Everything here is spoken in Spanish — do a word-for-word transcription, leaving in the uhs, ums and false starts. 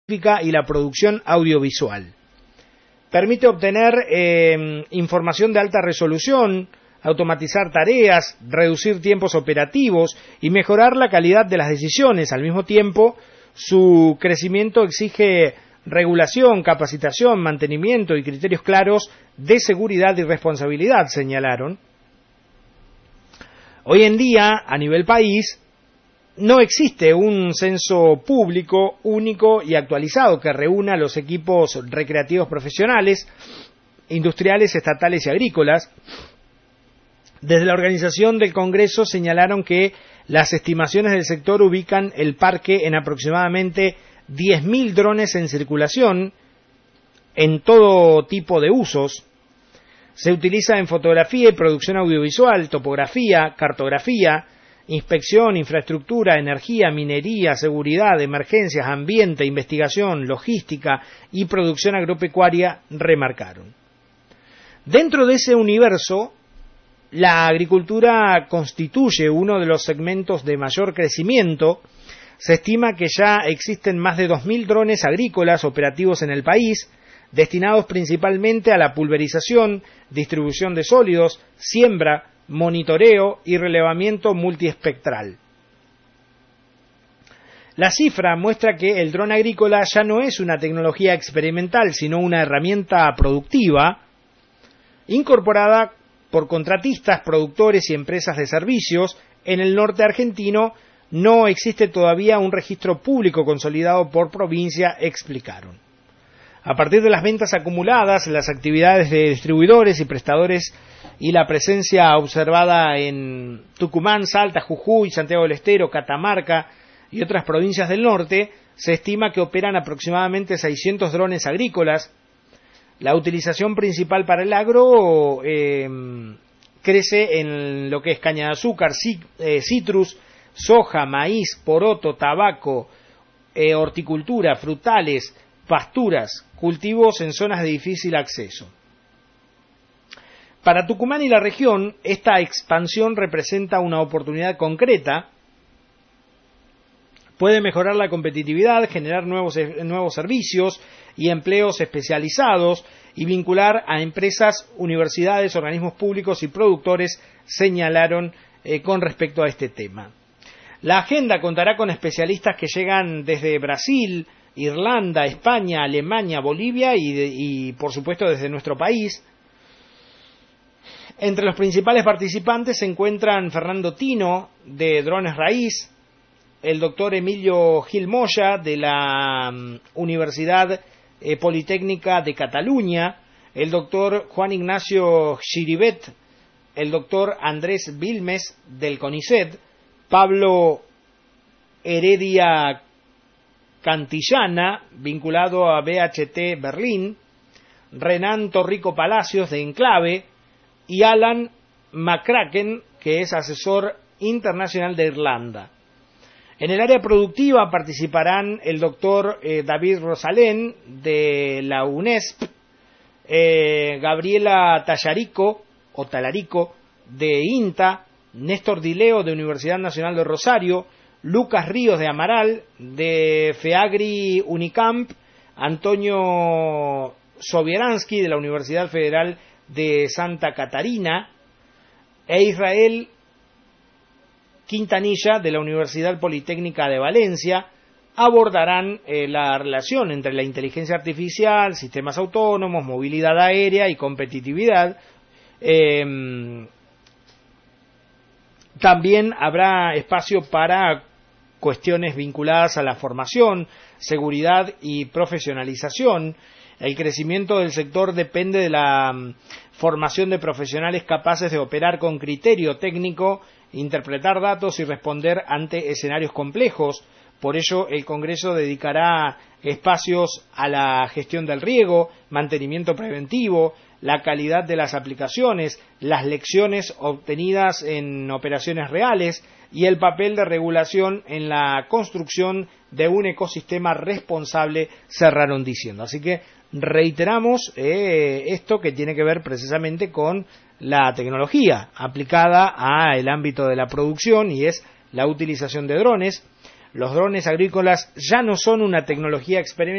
y la producción audiovisual. Permite obtener eh, información de alta resolución, automatizar tareas, reducir tiempos operativos y mejorar la calidad de las decisiones. Al mismo tiempo, su crecimiento exige regulación, capacitación, mantenimiento y criterios claros de seguridad y responsabilidad, señalaron. Hoy en día, a nivel país, no existe un censo público único y actualizado que reúna los equipos recreativos profesionales, industriales, estatales y agrícolas. Desde la organización del Congreso señalaron que las estimaciones del sector ubican el parque en aproximadamente diez mil drones en circulación en todo tipo de usos. Se utiliza en fotografía y producción audiovisual, topografía, cartografía, inspección, infraestructura, energía, minería, seguridad, emergencias, ambiente, investigación, logística y producción agropecuaria, remarcaron. Dentro de ese universo, la agricultura constituye uno de los segmentos de mayor crecimiento. Se estima que ya existen más de dos mil drones agrícolas operativos en el país, destinados principalmente a la pulverización, distribución de sólidos, siembra, monitoreo y relevamiento multiespectral. La cifra muestra que el dron agrícola ya no es una tecnología experimental, sino una herramienta productiva incorporada por contratistas, productores y empresas de servicios. En el norte argentino no existe todavía un registro público consolidado por provincia, explicaron. A partir de las ventas acumuladas, las actividades de distribuidores y prestadores y la presencia observada en Tucumán, Salta, Jujuy, Santiago del Estero, Catamarca y otras provincias del norte, se estima que operan aproximadamente seiscientos drones agrícolas. La utilización principal para el agro eh, crece en lo que es caña de azúcar, citrus, soja, maíz, poroto, tabaco, eh, horticultura, frutales, pasturas, cultivos en zonas de difícil acceso. Para Tucumán y la región, esta expansión representa una oportunidad concreta. Puede mejorar la competitividad, generar nuevos, nuevos servicios y empleos especializados y vincular a empresas, universidades, organismos públicos y productores, señalaron eh, con respecto a este tema. La agenda contará con especialistas que llegan desde Brasil, Irlanda, España, Alemania, Bolivia y, de, y por supuesto desde nuestro país. Entre los principales participantes se encuentran Fernando Tino, de Drones Raíz, el doctor Emilio Gil Moya, de la um, Universidad eh, Politécnica de Cataluña, el doctor Juan Ignacio Xiribet, el doctor Andrés Vilmes, del CONICET, Pablo Heredia Cantillana, vinculado a B H T Berlín, Renan Torrico Palacios, de Enclave, y Alan McCracken, que es asesor internacional de Irlanda. En el área productiva participarán el doctor eh, David Rosalén, de la UNESP, eh, Gabriela Tallarico, o Talarico, de INTA, Néstor Dileo, de Universidad Nacional de Rosario, Lucas Ríos, de Amaral, de FEAGRI Unicamp, Antonio Sobieransky, de la Universidad Federal de Santa Catarina, e Israel Quintanilla, de la Universidad Politécnica de Valencia, abordarán eh, la relación entre la inteligencia artificial, sistemas autónomos, movilidad aérea y competitividad. Eh, también habrá espacio para cuestiones vinculadas a la formación, seguridad y profesionalización. El crecimiento del sector depende de la um, formación de profesionales capaces de operar con criterio técnico, interpretar datos y responder ante escenarios complejos. Por ello, el Congreso dedicará espacios a la gestión del riego, mantenimiento preventivo, la calidad de las aplicaciones, las lecciones obtenidas en operaciones reales y el papel de regulación en la construcción de un ecosistema responsable, cerraron diciendo. Así que reiteramos eh, esto que tiene que ver precisamente con la tecnología aplicada al ámbito de la producción, y es la utilización de drones. Los drones agrícolas ya no son una tecnología experimental,